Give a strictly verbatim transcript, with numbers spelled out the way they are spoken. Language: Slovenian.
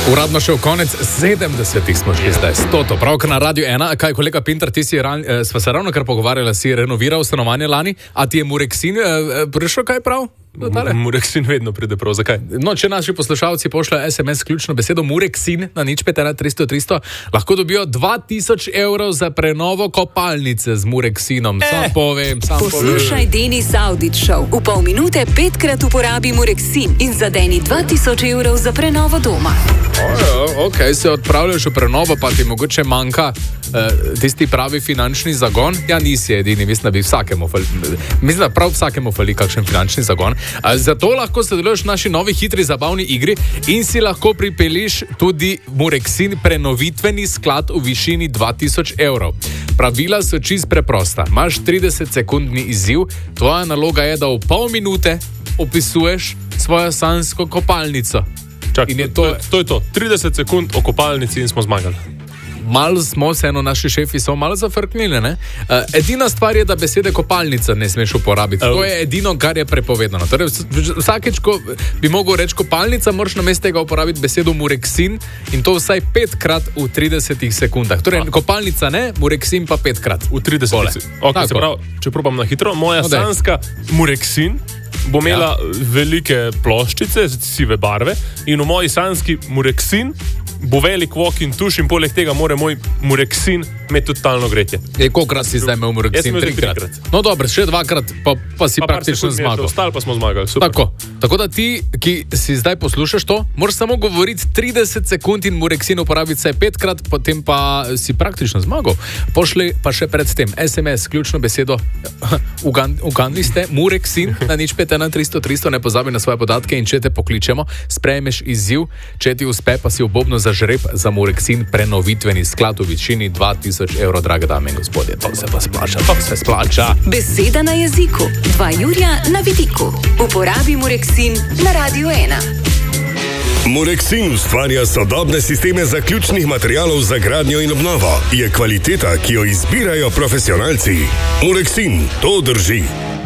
Uradno še v konec sedemdesetih smo šli zdaj, stoto. Pravkar na Radio ena, kaj kolega Pintar, ti si, ran, eh, sva se ravno kar pogovarjala, si renoviral stanovanje lani, a ti je Mureksin eh, prišel kaj prav? Mureksin vedno pride prav, zakaj? No, če naši poslušalci pošljajo es em es ključno besedo Mureksin na nič pet ena tristo tristo, lahko dobijo dva tisoč evrov za prenovo kopalnice z Mureksinom. Eh, sam povem, sam Poslušaj povem. Denis Audić Show. V pol minute petkrat uporabi Mureksin in zadeni dva tisoč evrov za prenovo doma. Ojo, ok, se odpravljaš v prenovo, pa ti mogoče manjka uh, tisti pravi finančni zagon. Ja, nisi edini, mislim, da bi vsakemu fali, mislim, da prav vsakemu fali kakšen finančni zagon. Uh, zato lahko sodeluješ v naši novi hitri zabavni igri in si lahko pripeliš tudi Mureksin prenovitveni sklad v višini dva tisoč evrov. Pravila so čist preprosta. Imaš trideset sekundni izziv, tvoja naloga je, da v pol minute opisuješ svojo sanjsko kopalnico. Čak, je to, to, to je to. trideset sekund o kopalnici in smo zmagali. Malo smo se, eno naši šefi so malo zafrknili, ne? Uh, edina stvar je, da besede kopalnica ne smeš uporabiti. To je edino, kar je prepovedano. Torej, vsakeč, ko bi mogel reči kopalnica, moraš namesto tega uporabiti besedo Mureksin in to vsaj petkrat v tridesetih sekundah. Torej, A. kopalnica ne, Mureksin pa petkrat. V tridesetih sekundah. Okay, se pravi, če probam na hitro, moja no, sanjska Mureksin bo imela ja. velike ploščice, sive barve in v moji sanjski Mureksin bo velik wok in tuš in poleg tega mora moj Mureksin imeti totalno gretje. E, kolikrat si zdaj imel Mureksin? Trikrat. trikrat. No dobro, še dvakrat, pa, pa si pa praktično zmagal. Ostali pa smo zmagali, super. Tako, tako da ti, ki si zdaj poslušaš to, moraš samo govoriti trideset sekund in Mureksin uporabiti vsaj petkrat, potem pa si praktično zmagal. Pošli pa še pred tem es em es, ključno besedo, ugandli ste, Mureksin na nič pet ena tristo tristo, ne pozabi na svoje podatke in če te pokličemo, sprejmeš izziv, če ti uspe, pa si v bobnu za žreb za Mureksin prenovitveni sklad v višini dva tisoč evrov, drage dame in gospodje. To se pa splača, to se splača. Beseda na jeziku, dva Jurja na vidiku. Uporabi Mureksin na Radio ena. Mureksin ustvarja sodobne sisteme zaključnih materialov za gradnjo in obnovo. Je kvaliteta, ki jo izbirajo profesionalci. Mureksin, to drži.